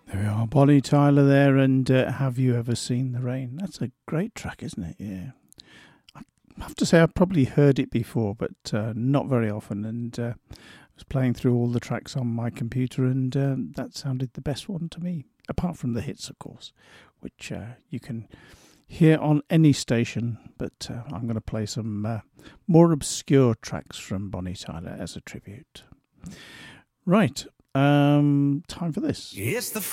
There we are, Bonnie Tyler there, and Have You Ever Seen the Rain? That's a great track, isn't it? Yeah. I have to say I've probably heard it before, but not very often, and I was playing through all the tracks on my computer, and that sounded the best one to me, apart from the hits, of course, which you can hear on any station, but I'm going to play some more obscure tracks from Bonnie Tyler as a tribute. Right. Time for this. It's the